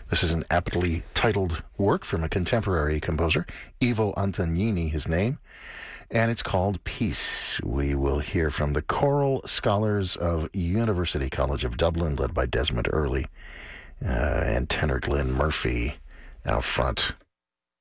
This is an aptly titled work from a contemporary composer, Ivo Antognini, his name, and it's called Peace. We will hear from the Choral Scholars of University College of Dublin, led by Desmond Early and tenor Glenn Murphy out front.